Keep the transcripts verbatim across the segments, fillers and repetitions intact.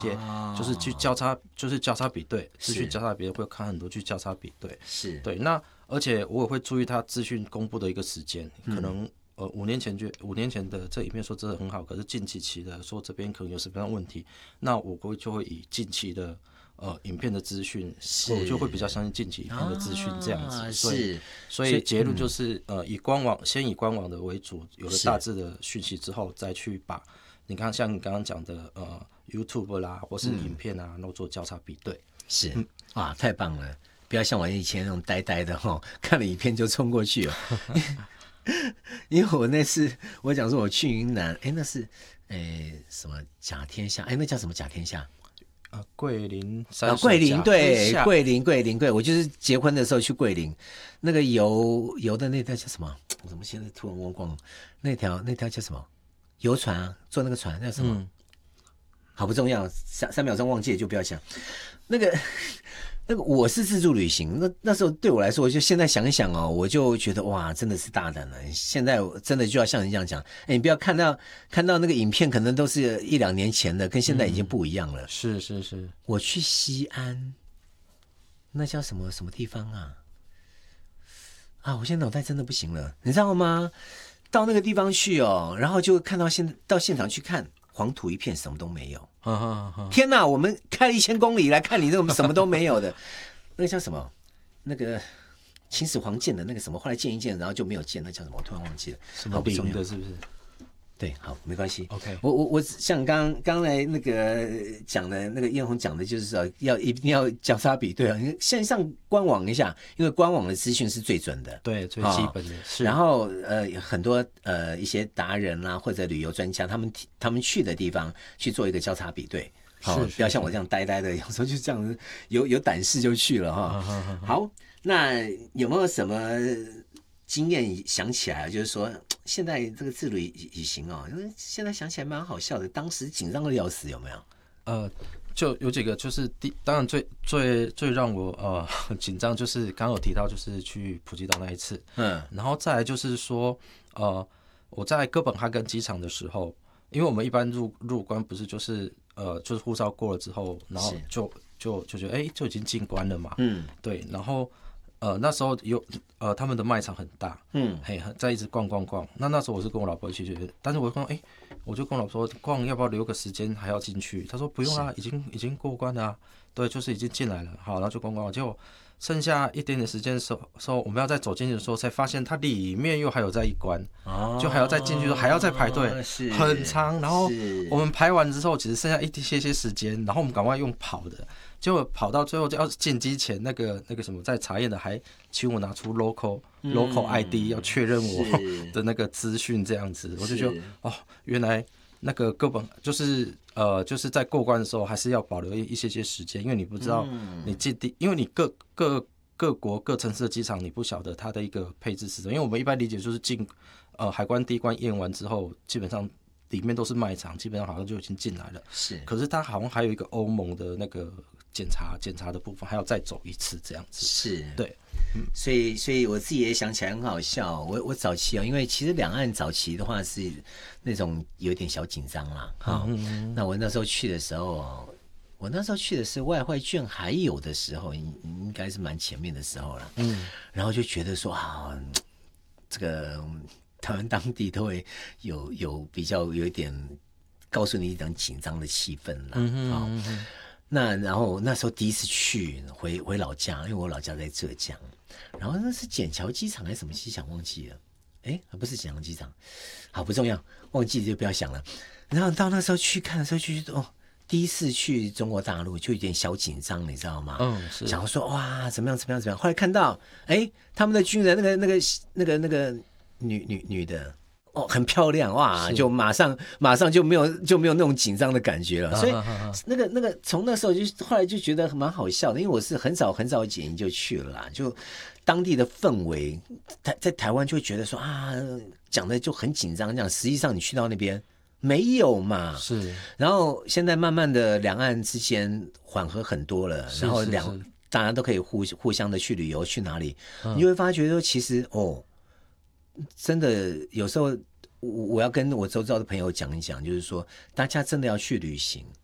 哦、就是去交叉，就是交叉比对，资讯交叉比对会看很多去交叉比对， 是对。那而且我也会注意他资讯公布的一个时间，可能、嗯、呃五年前就五年前的这影片说真的很好，可是近期期的说这边可能有什么样的问题，那我会就会以近期的呃影片的资讯，我就会比较相信近期影片的资讯这样子， 啊、 所以所以结论就是、嗯、呃以官网先以官网的为主，有了大致的讯息之后，再去把你看像你刚刚讲的呃 YouTube 啦或是影片啊，然后做交叉比对， 是、嗯、哇太棒了，不要像我以前那种呆呆的齁，看了影片就冲过去了。因为我那次我讲说我去云南，哎，那是哎什么甲天下，哎那叫什么甲天下？ 啊，桂林山啊，桂林对，桂林桂林桂，我就是结婚的时候去桂林，那个游游的那条叫什么？我怎么现在突然忘光了？那条那条叫什么？游船啊，坐那个船叫什么？嗯、好不重要，三三秒钟忘记了就不要想。那个那个我是自助旅行，那那时候对我来说，我就现在想一想哦，我就觉得哇，真的是大胆了。现在真的就要像你这样讲，哎，你不要看到看到那个影片，可能都是一两年前的，跟现在已经不一样了。 嗯、是是是， 我去西安，那叫什么什么地方啊？啊，我现在脑袋真的不行了，你知道吗？到那个地方去哦，然后就看到现到现场去看，黄土一片，什么都没有。 呵呵呵天哪！我们开了一千公里来看你这种什么都没有的，那个叫什么？那个秦始皇建的那个什么，后来建一建，然后就没有建，那叫什么？我突然忘记了。 什么陵的，是不是？ 对，好，没关系。 OK， 我我我像刚刚才那个讲的，那个燕红讲的就是说，要一定要交叉比对啊。你线上官网一下，因为官网的资讯是最准的， 对，最基本的。哦、是然后呃，很多呃一些达人啊或者旅游专家，他们他们去的地方去做一个交叉比对。好、哦，不要像我这样呆呆的，有时候就这样有有胆识就去了哈。哦、好，那有没有什么经验想起来？就是说，现在这个自旅旅行哦，因为现在想起来蛮好笑的，当时紧张的要死，有没有？ 呃，就有几个，就是第当然最最最让我呃很紧张，就是刚刚有提到，就是去普吉岛那一次，嗯，然后再来就是说，呃，我在哥本哈根机场的时候，因为我们一般入入关不是就是呃就是护照过了之后，然后就就就觉得哎就已经进关了嘛，嗯，对，然后。呃，那时候有呃，他们的卖场很大，嗯，嘿，在一直逛逛逛。那那时候我是跟我老婆一起去，但是我跟哎、欸，我就跟我老婆说，逛要不要留个时间还要进去？她说不用啊，已经已经过关了、啊，对，就是已经进来了。好，然后就逛逛，结果剩下一点点时间的时候，说我们要再走进去的时候，才发现它里面又还有在一关，哦、就还要再进去，还要再排队，很长。然后我们排完之后，其实剩下一些些时间，然后我们赶快用跑的。结果跑到最后就要进机前，那个那个什么在查验的还请我拿出 local、嗯、local I D 要确认我的那个资讯，这样子我就觉得哦，原来那个根本就是呃就是在过关的时候还是要保留一些些时间，因为你不知道你进地，因为你各各各国各城市的机场你不晓得它的一个配置是什么，因为我们一般理解就是进呃海关第一关验完之后，基本上里面都是卖场，基本上好像就已经进来了，是，可是它好像还有一个欧盟的那个。检查检查的部分还要再走一次，这样子是对， 嗯，所以所以我自己也想起来很好笑。我我早期啊、哦，因为其实两岸早期的话是那种有点小紧张啦，哈、嗯嗯。那我那时候去的时候，我那时候去的是外汇券还有的时候，应该是蛮前面的时候了，嗯。然后就觉得说啊，这个台湾当地都会有有比较有一点告诉你一种紧张的气氛啦，嗯嗯嗯。那然后那时候第一次去回回老家，因为我老家在浙江，然后那是笕桥机场还是什么机场忘记了，哎，不是笕桥机场，好不重要，忘记就不要想了。然后到那时候去看的时候，就觉得哦，第一次去中国大陆就有点小紧张，你知道吗？嗯，是。想说哇，怎么样怎么样怎么样？后来看到哎，他们的军人那个那个那个那个女女女的。哦，很漂亮哇！就马上马上就没有就没有那种紧张的感觉了，所以那个那个从那时候就后来就觉得蛮好笑的，因为我是很早很早几年就去了啦，就当地的氛围，在在台湾就会觉得说啊，讲的就很紧张这样，实际上你去到那边没有嘛， 是， 然后现在慢慢的两岸之间缓和很多了，然后两是是是大家都可以互互相的去旅游，去哪里，嗯、你就会发觉说其实哦。真的有时候我要跟我周遭的朋友讲一讲，就是说大家真的要去旅行，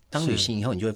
当旅行以后，你就会